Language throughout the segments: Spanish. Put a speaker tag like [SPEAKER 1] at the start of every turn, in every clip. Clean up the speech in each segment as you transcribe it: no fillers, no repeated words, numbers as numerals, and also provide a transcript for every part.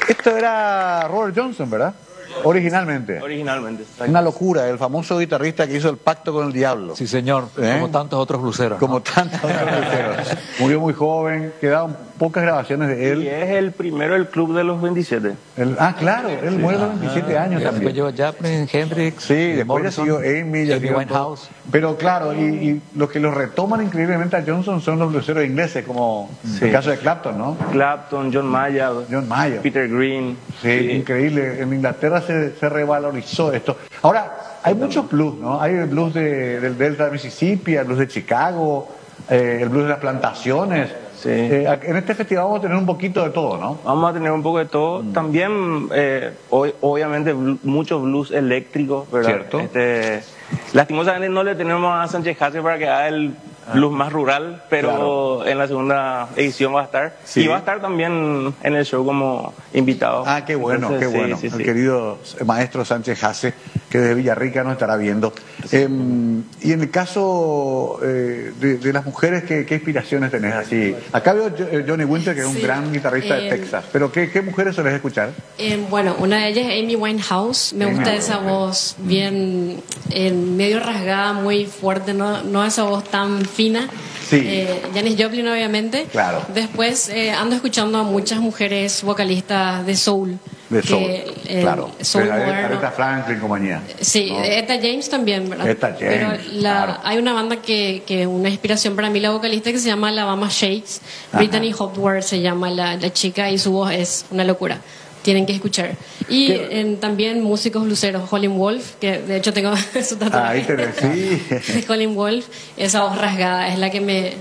[SPEAKER 1] Esto era Robert Johnson, ¿verdad? Originalmente.
[SPEAKER 2] Originalmente.
[SPEAKER 1] Una locura, el famoso guitarrista que hizo el pacto con el diablo.
[SPEAKER 3] Sí, señor, como tantos otros bluseros.
[SPEAKER 1] Como tantos otros bluseros. Murió muy joven, quedaron pocas grabaciones de él.
[SPEAKER 2] Y es el primero del Club de los 27.
[SPEAKER 1] Claro, él muere a los 27 años también.
[SPEAKER 3] Después llegó Joplin, Hendrix,
[SPEAKER 1] Sí, después ya
[SPEAKER 3] Morrison,
[SPEAKER 1] siguió Amy, ya
[SPEAKER 3] Amy
[SPEAKER 1] siguió
[SPEAKER 3] Winehouse.
[SPEAKER 1] todo. Pero claro, y los que lo retoman increíblemente a Johnson son los bluseros ingleses, como el caso de Clapton, ¿no?
[SPEAKER 2] Clapton, John Mayer,
[SPEAKER 1] John Mayer.
[SPEAKER 2] Peter Green.
[SPEAKER 1] Sí, increíble. En Inglaterra se revalorizó esto. Ahora, hay muchos blues, ¿no? Hay el blues del Delta de Mississippi, el blues de Chicago, el blues de las plantaciones.
[SPEAKER 2] Sí.
[SPEAKER 1] En este festival vamos a tener un poquito de todo, ¿no?
[SPEAKER 2] Vamos a tener un poco de todo. También, obviamente, muchos blues eléctricos, ¿verdad?
[SPEAKER 1] Cierto.
[SPEAKER 2] Lastimosamente no le tenemos a Sánchez Hasse para que haga el blues más rural, pero
[SPEAKER 1] Claro.
[SPEAKER 2] en la segunda edición va a estar.
[SPEAKER 1] Sí.
[SPEAKER 2] Y va a estar también en el show como invitado.
[SPEAKER 1] Ah, qué bueno,
[SPEAKER 2] Entonces,
[SPEAKER 1] qué bueno.
[SPEAKER 2] sí,
[SPEAKER 1] El querido maestro Sánchez Hasse, que desde Villarrica nos estará viendo. Y en el caso de las mujeres, ¿qué inspiraciones tenés así? Acá veo Johnny Winter, que es un gran guitarrista de Texas. Pero ¿qué mujeres solés escuchar?
[SPEAKER 4] Bueno, una de ellas es Amy Winehouse. Me gusta esa voz bien medio rasgada, muy fuerte, no esa voz tan fina.
[SPEAKER 1] Sí.
[SPEAKER 4] Janis Joplin, obviamente.
[SPEAKER 1] Claro.
[SPEAKER 4] Después ando escuchando a muchas mujeres vocalistas de soul.
[SPEAKER 1] De soul, claro.
[SPEAKER 4] Soul moderno.
[SPEAKER 1] Aretha Franklin, compañía.
[SPEAKER 4] Sí,
[SPEAKER 1] ¿no?
[SPEAKER 4] Etta James también, ¿verdad?
[SPEAKER 1] Etta James,
[SPEAKER 4] Pero
[SPEAKER 1] claro.
[SPEAKER 4] hay una banda que una inspiración para mí, la vocalista, que se llama Alabama Shakes. Brittany Hopworth se llama la chica, y su voz es una locura. Tienen que escuchar. Y también músicos bluseros, Howlin' Wolf, que de hecho tengo su tatuaje.
[SPEAKER 1] Ahí tenés, sí.
[SPEAKER 4] Howlin' Wolf, esa voz rasgada es la que me...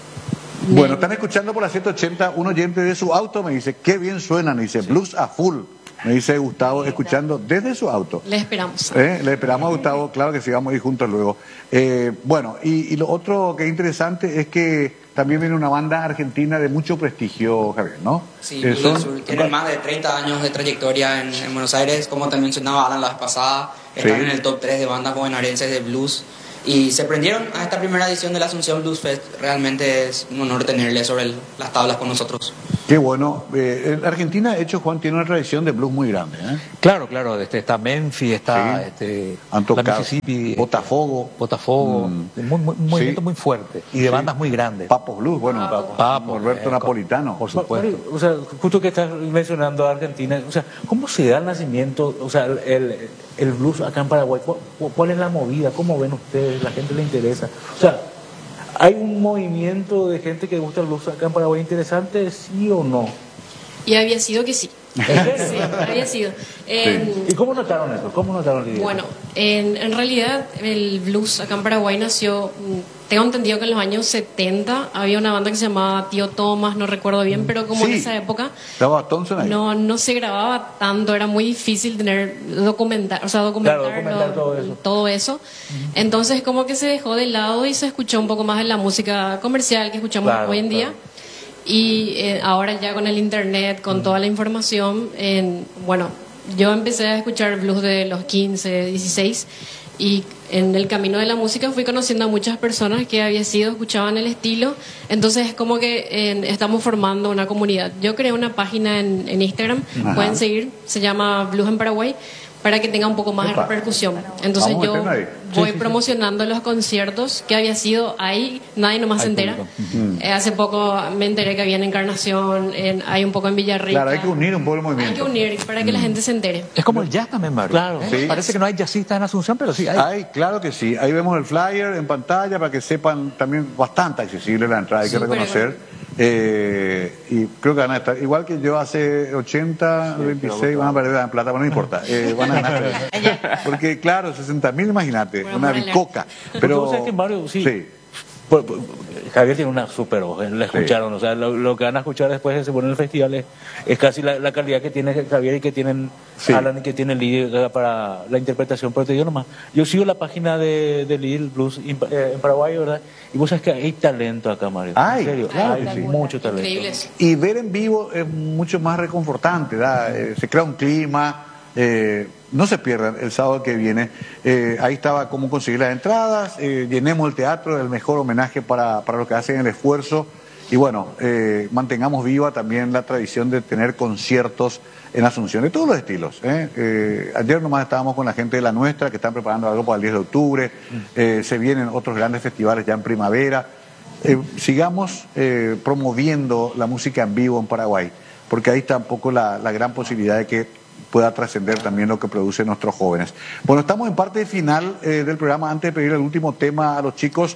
[SPEAKER 1] Bueno, están escuchando por la 180, un oyente de su auto me dice, qué bien suenan, me dice, blues a full. Me dice Gustavo, escuchando desde su auto.
[SPEAKER 4] Le esperamos.
[SPEAKER 1] Le esperamos a Gustavo, claro que sí, vamos a ir juntos luego. Bueno, y lo otro que es interesante es que también viene una banda argentina de mucho prestigio, Javier, ¿no?
[SPEAKER 5] Sí, Blues del Sur. Tienen más de 30 años de trayectoria en Buenos Aires, como te mencionaba Alan la vez pasada. Están en el top 3 de bandas bonaerenses de blues. Y se prendieron a esta primera edición de la Asunción Blues Fest. Realmente es un honor tenerle sobre las tablas con nosotros.
[SPEAKER 1] Qué bueno. Argentina, de hecho, Juan, tiene una tradición de blues muy grande, ¿eh?
[SPEAKER 3] Claro, está Memphis, está
[SPEAKER 1] Han
[SPEAKER 3] la
[SPEAKER 1] tocado
[SPEAKER 3] Mississippi,
[SPEAKER 1] Botafogo,
[SPEAKER 3] un movimiento muy fuerte y de bandas muy grandes.
[SPEAKER 1] Papos Blues, bueno,
[SPEAKER 3] Papo,
[SPEAKER 1] Roberto Napolitano.
[SPEAKER 3] por supuesto.
[SPEAKER 6] Mario, o sea, justo que estás mencionando a Argentina, o sea, ¿cómo se da el nacimiento, o sea, el blues acá en Paraguay? ¿Cuál es la movida? ¿Cómo ven ustedes? ¿La gente le interesa? O sea, ¿hay un movimiento de gente que gusta el blues acá en Paraguay interesante, sí o no?
[SPEAKER 4] Y había sido que sí. Sí, había sido.
[SPEAKER 6] ¿Y cómo notaron eso? ¿Cómo notaron la idea?
[SPEAKER 4] Bueno, en realidad el blues acá en Paraguay nació, tengo entendido que en los años 70 había una banda que se llamaba Tío Thomas, no recuerdo bien, pero como en esa época
[SPEAKER 1] estaba Thompson ahí.
[SPEAKER 4] no se grababa tanto, era muy difícil documentar todo eso. Entonces como que se dejó de lado y se escuchó un poco más de la música comercial que escuchamos hoy en día. Y ahora ya con el internet, con toda la información, bueno, yo empecé a escuchar blues de los 15, 16, y en el camino de la música fui conociendo a muchas personas que escuchaban el estilo. Entonces es como que estamos formando una comunidad. Yo creé una página en Instagram, pueden seguir, se llama Blues en Paraguay, para que tenga un poco más de repercusión. Entonces yo voy promocionando los conciertos que había sido ahí, nadie nomás se entera. Hace poco me enteré que había en Encarnación, hay un poco en Villarrica.
[SPEAKER 1] Claro, hay que unir un poco el movimiento.
[SPEAKER 4] Hay que unir para que la gente se entere.
[SPEAKER 3] Es como el jazz también, Mario.
[SPEAKER 6] Claro.
[SPEAKER 1] Sí.
[SPEAKER 3] Parece que no hay jazzistas en Asunción, pero sí hay.
[SPEAKER 1] Hay, claro que sí. Ahí vemos el flyer en pantalla para que sepan también bastante accesible la entrada, hay que reconocer. Y creo que van a estar, igual que yo hace 80, 26, van a perder en plata, pero no importa, van a ganar. Porque claro, 60.000, imagínate, una bicoca. Pero,
[SPEAKER 6] ¿sabes que, Mario? Sí. Javier tiene una super voz, la escucharon, o sea, lo que van a escuchar después de se pone en el festival es casi la calidad que tiene Javier y que tienen Alan y que tiene Lidl para la interpretación. Pero te digo nomás, yo sigo la página de Lidl Blues en Paraguay, ¿verdad? Y vos sabes que hay talento acá, Mario.
[SPEAKER 1] Ay,
[SPEAKER 6] en serio, hay mucho talento.
[SPEAKER 4] Increíbles.
[SPEAKER 1] Y ver en vivo es mucho más reconfortante, ¿verdad? Se crea un clima. No se pierdan el sábado que viene. Ahí estaba cómo conseguir las entradas. Llenemos el teatro, el mejor homenaje para los que hacen el esfuerzo Y bueno, mantengamos viva también la tradición de tener conciertos en Asunción, de todos los estilos. Ayer nomás estábamos con la gente de La Nuestra, que están preparando algo para el 10 de octubre. Se vienen otros grandes festivales ya en primavera. Sigamos promoviendo la música en vivo en Paraguay, porque ahí está un poco la gran posibilidad de que pueda trascender también lo que producen nuestros jóvenes. Bueno, estamos en parte final del programa. Antes de pedir el último tema a los chicos,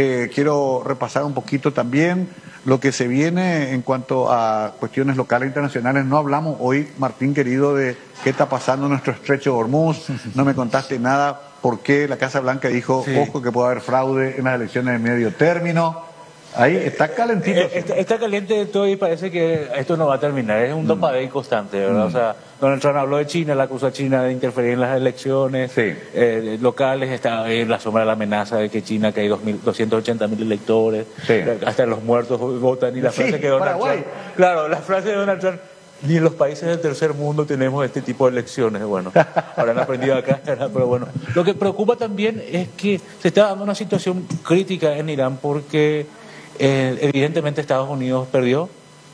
[SPEAKER 1] quiero repasar un poquito también lo que se viene en cuanto a cuestiones locales e internacionales. No hablamos hoy, Martín querido, de qué está pasando en nuestro estrecho de Hormuz. No me contaste nada por qué la Casa Blanca dijo, ojo, que puede haber fraude en las elecciones de medio término. Ahí está calentito.
[SPEAKER 6] Está caliente todo y parece que esto no va a terminar. Es un dopadey constante, ¿verdad? O sea, Donald Trump habló de China, la acusó a China de interferir en las elecciones locales. Está en la sombra de la amenaza de que China, que hay 280.000 electores, hasta los muertos votan. Y la frase que Donald Trump... Claro, la frase de Donald Trump... Ni en los países del tercer mundo tenemos este tipo de elecciones. Bueno, habrán aprendido acá, pero bueno. Lo que preocupa también es que se está dando una situación crítica en Irán porque evidentemente Estados Unidos perdió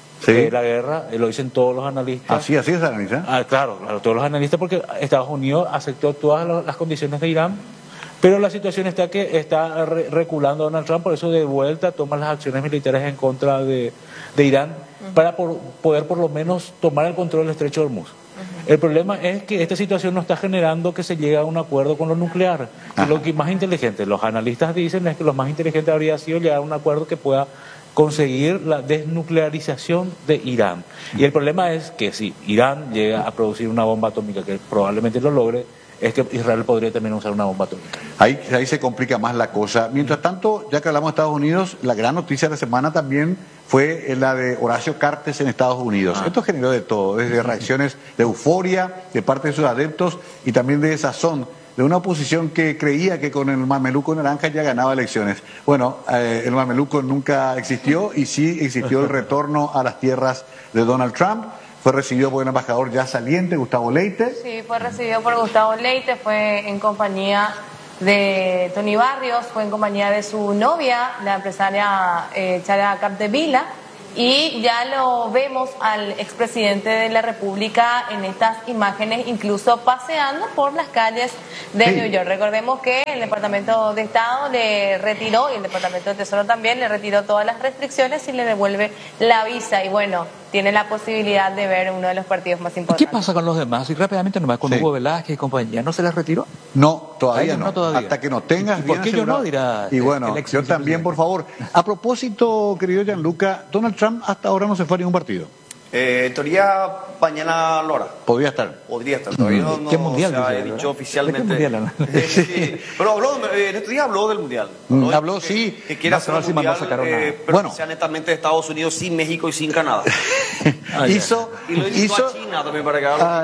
[SPEAKER 6] la guerra, lo dicen todos los analistas.
[SPEAKER 1] Así es, analistas.
[SPEAKER 6] Claro, todos los analistas, porque Estados Unidos aceptó todas las condiciones de Irán, pero la situación está que está reculando Donald Trump, por eso de vuelta toma las acciones militares en contra de Irán para poder por lo menos tomar el control del estrecho de Hormuz. El problema es que esta situación no está generando que se llegue a un acuerdo con lo nuclear. Y lo que más inteligente, los analistas dicen, es que lo más inteligente habría sido llegar a un acuerdo que pueda conseguir la desnuclearización de Irán. Y el problema es que si Irán llega a producir una bomba atómica, que probablemente lo logre, es que Israel podría también usar una bomba atómica.
[SPEAKER 1] Ahí se complica más la cosa. Mientras tanto, ya que hablamos de Estados Unidos, la gran noticia de la semana también fue la de Horacio Cartes en Estados Unidos. Esto generó de todo, desde reacciones de euforia de parte de sus adeptos y también de desazón de una oposición que creía que con el mameluco naranja ya ganaba elecciones. Bueno, el mameluco nunca existió y sí existió el retorno a las tierras de Donald Trump. Fue recibido por un embajador ya saliente, Gustavo Leite.
[SPEAKER 7] Sí, fue recibido por Gustavo Leite, fue en compañía de Tony Barrios, fue en compañía de su novia, la empresaria Chara Capdevila, y ya lo vemos al expresidente de la República en estas imágenes, incluso paseando por las calles de New York. Recordemos que el Departamento de Estado le retiró, y el Departamento de Tesoro también le retiró todas las restricciones y le devuelve la visa. Y bueno, tiene la posibilidad de ver uno de los partidos más importantes.
[SPEAKER 3] ¿Qué pasa con los demás? Y rápidamente nomás, con Hugo Velázquez y compañía, ¿no se les retiró?
[SPEAKER 1] No, todavía no.
[SPEAKER 3] Todavía.
[SPEAKER 1] Hasta que no tengas bien
[SPEAKER 3] ¿Por qué yo no? Dirá.
[SPEAKER 1] Y bueno, yo también, por favor. A propósito, querido Gianluca, Donald Trump hasta ahora no se fue a ningún partido.
[SPEAKER 8] En teoría, mañana lo hará.
[SPEAKER 1] Podría estar.
[SPEAKER 8] Podría estar. Todavía no
[SPEAKER 3] ¿Qué mundial,
[SPEAKER 8] se ha
[SPEAKER 3] dice,
[SPEAKER 8] dicho oficialmente.
[SPEAKER 3] ¿De qué mundial?
[SPEAKER 8] Sí, pero en estos días habló del mundial.
[SPEAKER 1] Habló, sí.
[SPEAKER 8] Que quiere hacer un mundial, pero
[SPEAKER 1] bueno,
[SPEAKER 8] que sea netamente de Estados Unidos, sin México y sin Canadá.
[SPEAKER 1] hizo
[SPEAKER 8] a China también para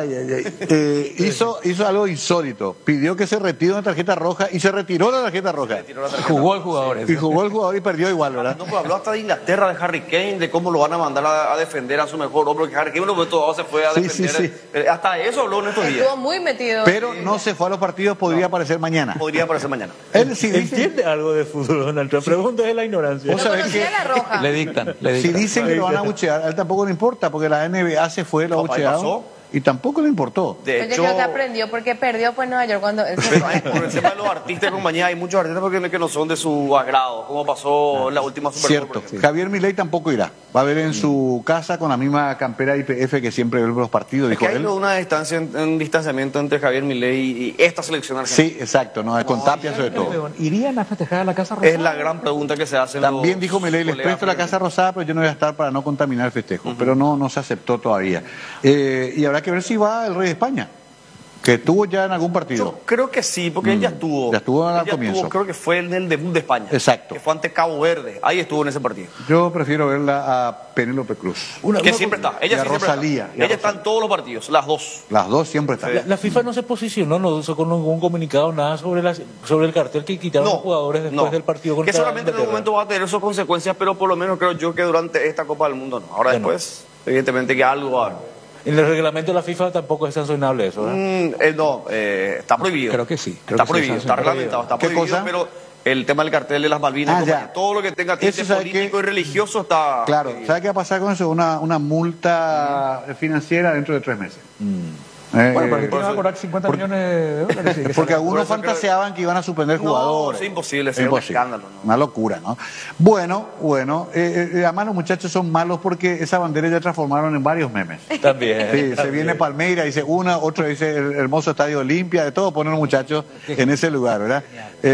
[SPEAKER 8] que
[SPEAKER 1] hizo algo insólito. Pidió que se retire una tarjeta roja y se retiró la tarjeta roja.
[SPEAKER 3] Jugó el jugador.
[SPEAKER 1] Y jugó el jugador y perdió igual, ¿verdad?
[SPEAKER 8] No, pues habló hasta de Inglaterra, de Harry Kane, de cómo lo van a mandar a defender a su mejor hombre, que Harry Kane todo se fue a defender. Hasta eso habló en estos días.
[SPEAKER 7] Estuvo muy metido.
[SPEAKER 1] Pero no se fue a los partidos, podría aparecer mañana.
[SPEAKER 8] Podría aparecer mañana.
[SPEAKER 1] Él sí dice...
[SPEAKER 6] ¿Entiende algo de fútbol, Donald Trump? Pregunta de la ignorancia.
[SPEAKER 1] ¿Vos sabés que
[SPEAKER 7] la roja.
[SPEAKER 3] Le dictan.
[SPEAKER 1] Si dicen que lo van a abuchear, a él tampoco le importa, porque la NBA se fue, lo abuchearon y tampoco le importó.
[SPEAKER 7] De hecho, yo creo que aprendió porque perdió pues Nueva York cuando él se fue.
[SPEAKER 8] Por el tema de los artistas de compañía, hay muchos artistas que no son de su agrado, como pasó en la última Super Bowl.
[SPEAKER 1] Cierto. Javier Milei tampoco irá. Va a ver en su casa con la misma campera IPF que siempre ve los partidos, dijo él.
[SPEAKER 8] Hay una distancia, un distanciamiento entre Javier Milei y esta selección argentina.
[SPEAKER 1] Sí, exacto, no, con Tapia sobre todo.
[SPEAKER 3] ¿Irían a festejar a la Casa Rosada?
[SPEAKER 8] Es la gran pregunta que se hace.
[SPEAKER 1] También dijo Milei, les presto la Casa Rosada, pero yo no voy a estar para no contaminar el festejo. Pero no se aceptó todavía. Y habrá que ver si va el rey de España, que estuvo ya en algún partido.
[SPEAKER 8] Yo creo que sí, porque él ya estuvo.
[SPEAKER 1] Ya estuvo al comienzo.
[SPEAKER 8] Creo que fue en el debut de España.
[SPEAKER 1] Exacto.
[SPEAKER 8] Que fue ante Cabo Verde. Ahí estuvo en ese partido.
[SPEAKER 1] Yo prefiero verla a Penélope Cruz.
[SPEAKER 8] Que siempre está. Ella sí
[SPEAKER 1] Rosalía.
[SPEAKER 8] Ella está en todos los partidos, las dos.
[SPEAKER 1] Las dos siempre están.
[SPEAKER 6] La FIFA no se posicionó, no hizo con ningún comunicado nada sobre el cartel que quitaron los jugadores después del partido contra
[SPEAKER 8] que solamente en un momento va a tener sus consecuencias, pero por lo menos creo yo que durante esta Copa del Mundo no. Ahora después, evidentemente que algo va a haber.
[SPEAKER 6] En el reglamento de la FIFA tampoco es sancionable eso, ¿verdad?
[SPEAKER 8] No, está prohibido.
[SPEAKER 3] Creo que sí.
[SPEAKER 8] Está prohibido, está reglamentado, está prohibido, pero el tema del cartel de las Malvinas. Todo lo que tenga tinte político y religioso está...
[SPEAKER 1] Claro, ¿sabe qué va a pasar con eso? Una multa financiera dentro de 3 meses.
[SPEAKER 3] Bueno, pero Argentina va a cobrar 50 millones de dólares. Sí,
[SPEAKER 1] porque algunos fantaseaban que iban a suspender jugadores.
[SPEAKER 8] Es imposible, sería un escándalo. ¿No?
[SPEAKER 1] Una locura, ¿no? Bueno, además los muchachos son malos porque esa bandera ya transformaron en varios memes.
[SPEAKER 6] También.
[SPEAKER 1] Sí, se viene Palmeira, dice una, otro dice el hermoso Estadio Olimpia, de todo ponen los muchachos en ese lugar, ¿verdad?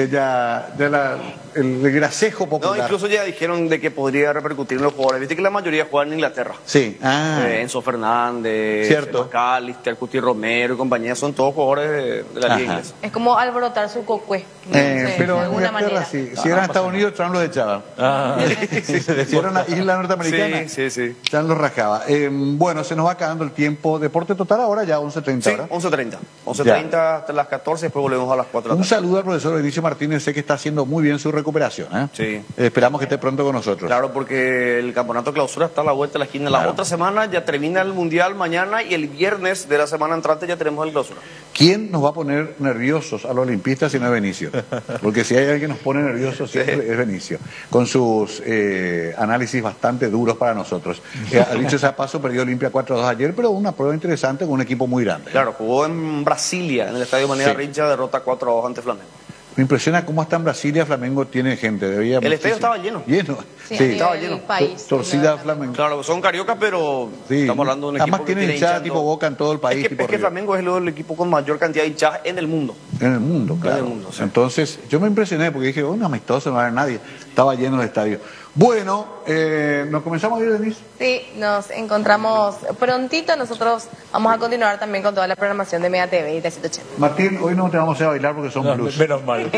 [SPEAKER 1] El gracejo popular.
[SPEAKER 8] No, incluso ya dijeron de que podría repercutir en los jugadores. Viste que la mayoría juegan en Inglaterra.
[SPEAKER 1] Sí.
[SPEAKER 8] Enzo Fernández,
[SPEAKER 1] cierto.
[SPEAKER 8] McAllister, Cuti Romero y compañía, son todos jugadores de la liga inglesa.
[SPEAKER 7] Es como alborotar su cocue.
[SPEAKER 1] Pero
[SPEAKER 7] de alguna manera.
[SPEAKER 1] Sí. Si eran Estados Unidos, Trump los echaba. Si era una isla norteamericana, Trump los rajaba. Bueno, se nos va acabando el tiempo. Deporte Total ahora ya 11:30.
[SPEAKER 8] Sí, 11:30. 11:30 hasta las 14, después volvemos a las 4 de la tarde.
[SPEAKER 1] Un saludo al profesor Benicio Martínez, sé que está haciendo muy bien su recuperación.
[SPEAKER 8] Sí.
[SPEAKER 1] Esperamos que esté pronto con nosotros.
[SPEAKER 8] Claro, porque el campeonato clausura está a la vuelta de la esquina. La otra semana ya termina el Mundial mañana y el viernes de la semana entrante ya tenemos el clausura.
[SPEAKER 1] ¿Quién nos va a poner nerviosos a los olimpistas si no es Benicio? Porque si hay alguien que nos pone nerviosos siempre es Benicio, con sus análisis bastante duros para nosotros. Dicho sea paso, perdió Olimpia 4-2 ayer, pero una prueba interesante con un equipo muy grande.
[SPEAKER 8] Claro, jugó en Brasilia, en el Estadio Manuel Rincha, derrota 4-2 ante Flamengo.
[SPEAKER 1] Me impresiona cómo hasta en Brasilia Flamengo tiene gente.
[SPEAKER 8] El estadio estaba lleno.
[SPEAKER 7] Sí, estaba lleno. País,
[SPEAKER 1] torcida Flamengo.
[SPEAKER 8] Claro, son cariocas, pero estamos hablando de un equipo.
[SPEAKER 1] Además tienen hinchada tipo Boca en todo el país.
[SPEAKER 8] Es que Flamengo es el equipo con mayor cantidad de hinchadas en el mundo.
[SPEAKER 1] En el mundo, claro. En el mundo, sí. Entonces, yo me impresioné porque dije, un amistoso, no va a haber nadie. Estaba lleno el estadio. Bueno, ¿nos comenzamos a ir, Denise?
[SPEAKER 7] Sí, nos encontramos prontito. Nosotros vamos a continuar también con toda la programación de Mega TV y de 180.
[SPEAKER 1] Martín, hoy no te vamos a hacer bailar porque son blues.
[SPEAKER 6] Menos mal.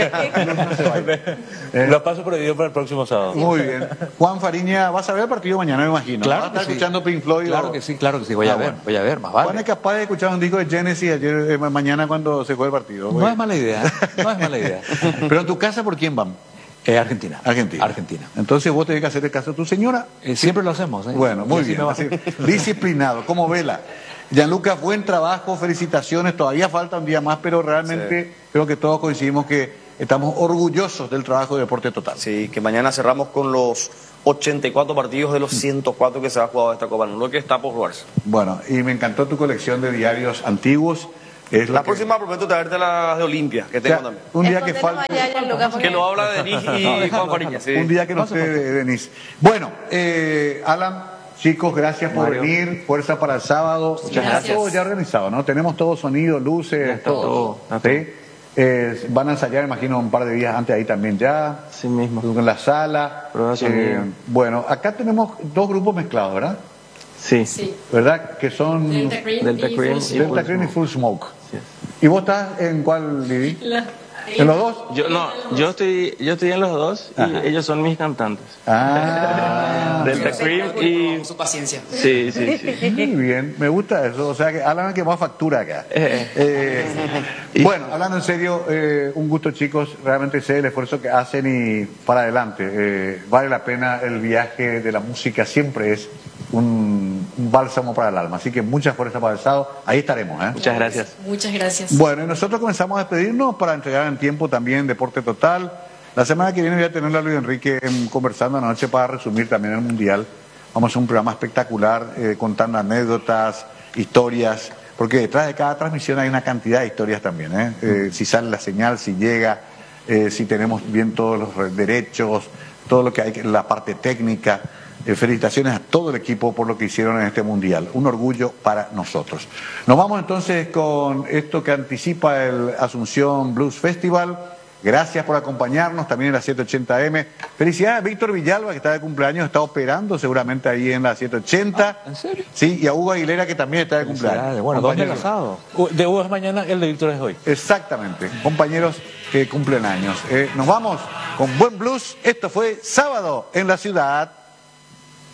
[SPEAKER 6] Lo paso prohibido para el próximo sábado.
[SPEAKER 1] Muy bien. Juan Fariña, vas a ver el partido mañana, me imagino.
[SPEAKER 3] Claro.
[SPEAKER 1] ¿Vas a estar escuchando Pink Floyd?
[SPEAKER 3] Claro que sí, voy a ver, más vale.
[SPEAKER 1] Juan es capaz de escuchar un disco de Genesis ayer, mañana cuando se juegue el partido.
[SPEAKER 3] No es mala idea,
[SPEAKER 1] Pero en tu casa, ¿por quién van?
[SPEAKER 3] Argentina.
[SPEAKER 1] Entonces vos tenés que hacer el caso a tu señora.
[SPEAKER 3] Siempre lo hacemos.
[SPEAKER 1] Bueno, muy bien. Disciplinado, como Vela. Gianluca, buen trabajo, felicitaciones. Todavía falta un día más, pero realmente creo que todos coincidimos que estamos orgullosos del trabajo de Deporte Total.
[SPEAKER 8] Sí, que mañana cerramos con los 84 partidos de los 104 que se ha jugado esta Copa, lo que está por jugarse.
[SPEAKER 1] Bueno, y me encantó tu colección de diarios antiguos.
[SPEAKER 8] La próxima prometo traerte las de Olimpia, que tengo también.
[SPEAKER 1] Un día que falte.
[SPEAKER 8] Que lo habla de Denise y Juan Fariña. Sí.
[SPEAKER 1] Un día que no esté Denise. Bueno, Alan, chicos, gracias por venir. Fuerza para el sábado.
[SPEAKER 4] Muchas gracias.
[SPEAKER 1] Todo ya organizado, ¿no? Tenemos todo, sonido, luces, todo. ¿Sí? Van a ensayar, imagino, un par de días antes ahí también ya.
[SPEAKER 2] Sí mismo.
[SPEAKER 1] En la sala. Bueno, acá tenemos 2 grupos mezclados, ¿verdad?
[SPEAKER 2] Sí.
[SPEAKER 1] ¿Verdad? Que son
[SPEAKER 2] Delta Cream y
[SPEAKER 1] Full Smoke. ¿Y vos estás en cuál, Lili? ¿En los dos?
[SPEAKER 2] Yo estoy en los dos y ellos son mis cantantes. Delta Cream y...
[SPEAKER 5] Con su paciencia.
[SPEAKER 2] Sí.
[SPEAKER 1] Muy bien, me gusta eso. O sea que Alan que más factura acá. Bueno, hablando en serio, un gusto, chicos. Realmente sé el esfuerzo que hacen y para adelante. Vale la pena el viaje de la música, siempre es un bálsamo para el alma. Así que mucha fuerza para el sábado. Ahí estaremos.
[SPEAKER 2] Muchas gracias.
[SPEAKER 4] Muchas gracias.
[SPEAKER 1] Bueno, y nosotros comenzamos a despedirnos para entregar en tiempo también Deporte Total. La semana que viene voy a tener a Luis Enrique conversando anoche para resumir también el Mundial. Vamos a hacer un programa espectacular contando anécdotas, historias, porque detrás de cada transmisión hay una cantidad de historias también. Si sale la señal, si llega, si tenemos bien todos los derechos, todo lo que hay, la parte técnica. Felicitaciones a todo el equipo por lo que hicieron en este Mundial. Un orgullo para nosotros. Nos vamos entonces con esto que anticipa el Asunción Blues Festival. Gracias por acompañarnos también en la 780M. Felicidades a Víctor Villalba, que está de cumpleaños, está operando seguramente ahí en la 780.
[SPEAKER 3] ¿En serio?
[SPEAKER 1] Sí, y a Hugo Aguilera, que también está de cumpleaños.
[SPEAKER 3] Bueno, ¿dónde el asado?
[SPEAKER 6] De Hugo es mañana, el de Víctor es hoy.
[SPEAKER 1] Exactamente, compañeros que cumplen años. Nos vamos con buen blues. Esto fue Sábado en la Ciudad.